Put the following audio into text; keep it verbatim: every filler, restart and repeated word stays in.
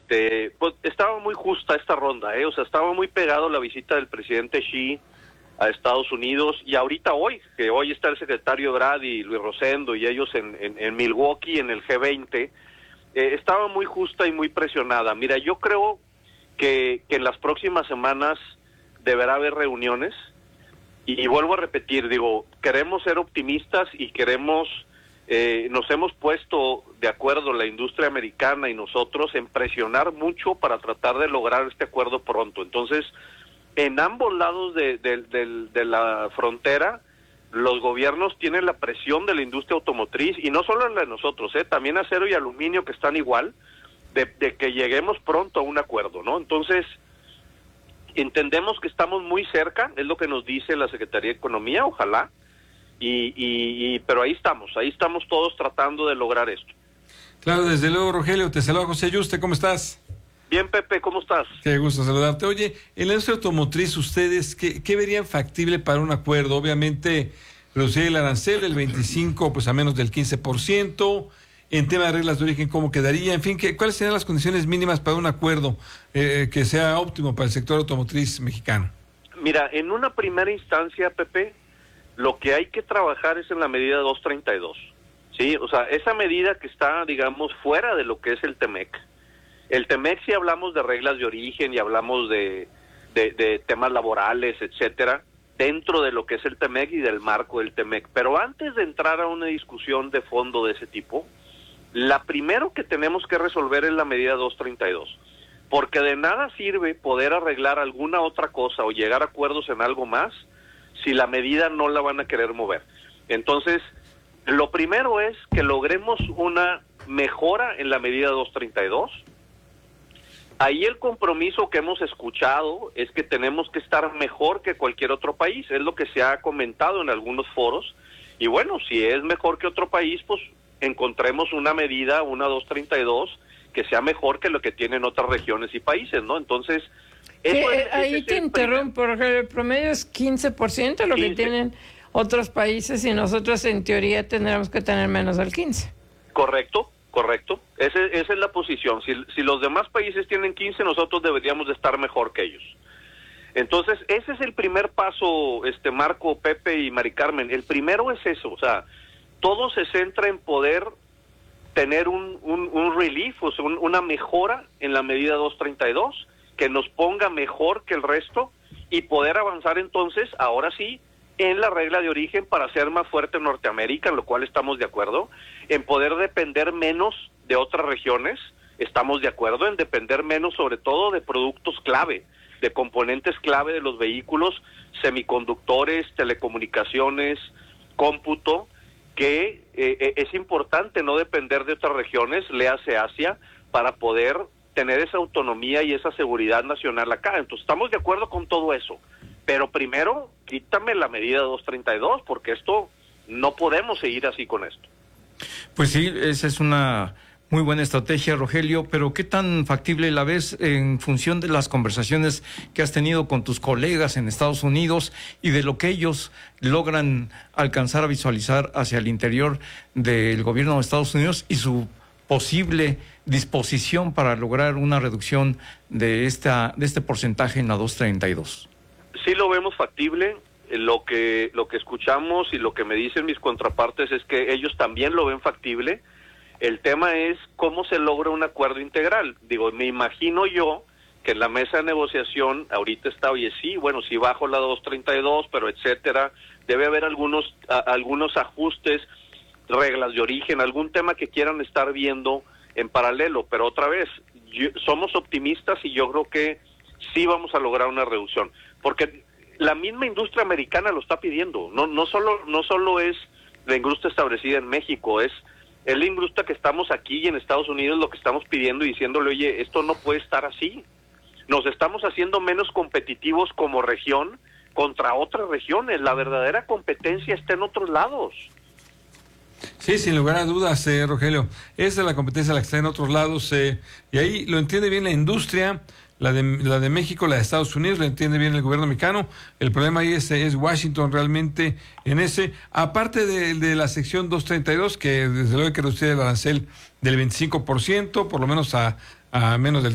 este, pues estaba muy justa esta ronda, ¿eh? O sea, estaba muy pegado la visita del presidente Xi a Estados Unidos, y ahorita hoy, que hoy está el secretario Ebrard y Luis Rosendo y ellos en, en, en Milwaukee, en el G veinte, eh, estaba muy justa y muy presionada. Mira, yo creo que, que en las próximas semanas deberá haber reuniones, y, y vuelvo a repetir, digo, queremos ser optimistas y queremos, eh, nos hemos puesto de acuerdo la industria americana y nosotros en presionar mucho para tratar de lograr este acuerdo pronto. Entonces, en ambos lados de, de, de, de la frontera, los gobiernos tienen la presión de la industria automotriz, y no solo la de nosotros, eh, también acero y aluminio, que están igual, de, de que lleguemos pronto a un acuerdo, ¿no? Entonces, entendemos que estamos muy cerca, es lo que nos dice la Secretaría de Economía, ojalá, y, y, y pero ahí estamos, ahí estamos todos tratando de lograr esto. Claro, desde luego, Rogelio, te saluda José Yuste, ¿cómo estás? Bien, Pepe, ¿cómo estás? Qué gusto saludarte. Oye, en la industria automotriz, ¿ustedes qué, qué verían factible para un acuerdo? Obviamente, reducir el arancel del veinticinco, pues a menos del quince por ciento. En tema de reglas de origen, ¿cómo quedaría? En fin, ¿qué, ¿cuáles serían las condiciones mínimas para un acuerdo eh, que sea óptimo para el sector automotriz mexicano? Mira, en una primera instancia, Pepe, lo que hay que trabajar es en la medida doscientos treinta y dos. ¿Sí? O sea, esa medida que está, digamos, fuera de lo que es el TEMEC. El TEMEC, si hablamos de reglas de origen y hablamos de, de, de temas laborales, etcétera, dentro de lo que es el TEMEC y del marco del TEMEC. Pero antes de entrar a una discusión de fondo de ese tipo, la primero que tenemos que resolver es la medida doscientos treinta y dos, porque de nada sirve poder arreglar alguna otra cosa o llegar a acuerdos en algo más si la medida no la van a querer mover. Entonces, lo primero es que logremos una mejora en la medida doscientos treinta y dos. Ahí el compromiso que hemos escuchado es que tenemos que estar mejor que cualquier otro país, es lo que se ha comentado en algunos foros, y bueno, si es mejor que otro país, pues encontremos una medida, una doscientos treinta y dos, que sea mejor que lo que tienen otras regiones y países, ¿no? Entonces, eso que, es, ahí te interrumpo, porque el promedio es quince por ciento lo quince. Que tienen otros países, y nosotros en teoría tendremos que tener menos del quince. Correcto. Correcto, Ese, esa es la posición. Si, si los demás países tienen quince, nosotros deberíamos de estar mejor que ellos. Entonces, ese es el primer paso, este Marco, Pepe y Mari Carmen. El primero es eso, o sea, todo se centra en poder tener un, un, un relief, o sea, un, una mejora en la medida doscientos treinta y dos, que nos ponga mejor que el resto, y poder avanzar entonces, ahora sí, en la regla de origen para ser más fuerte en Norteamérica, en lo cual estamos de acuerdo, en poder depender menos de otras regiones, estamos de acuerdo, en depender menos sobre todo de productos clave, de componentes clave de los vehículos, semiconductores, telecomunicaciones, cómputo, que eh, es importante no depender de otras regiones, le hace Asia, para poder tener esa autonomía y esa seguridad nacional acá. Entonces estamos de acuerdo con todo eso. Pero primero, quítame la medida doscientos treinta y dos, porque esto, no podemos seguir así con esto. Pues sí, esa es una muy buena estrategia, Rogelio, pero ¿qué tan factible la ves en función de las conversaciones que has tenido con tus colegas en Estados Unidos y de lo que ellos logran alcanzar a visualizar hacia el interior del gobierno de Estados Unidos y su posible disposición para lograr una reducción de, esta, de este porcentaje en la doscientos treinta y dos? Sí lo vemos factible. Lo que lo que escuchamos y lo que me dicen mis contrapartes es que ellos también lo ven factible. El tema es cómo se logra un acuerdo integral. Digo, me imagino yo que en la mesa de negociación ahorita está, oye, sí, bueno, sí bajo la doscientos treinta y dos, pero etcétera, debe haber algunos a, algunos ajustes, reglas de origen, algún tema que quieran estar viendo en paralelo, pero otra vez, yo, somos optimistas y yo creo que sí vamos a lograr una reducción, porque la misma industria americana lo está pidiendo. No no solo no solo es la industria establecida en México, es es la industria que estamos aquí y en Estados Unidos lo que estamos pidiendo y diciéndole, oye, esto no puede estar así. Nos estamos haciendo menos competitivos como región contra otras regiones. La verdadera competencia está en otros lados. Sí, sin lugar a dudas, eh, Rogelio. Esa es la competencia la que está en otros lados, eh, y ahí lo entiende bien la industria, la de, la de México, la de Estados Unidos, lo entiende bien el gobierno mexicano. El problema ahí es, es Washington realmente en ese, aparte de, de la sección doscientos treinta y dos, que desde luego hay que reducir el arancel del veinticinco por ciento, por lo menos a, a menos del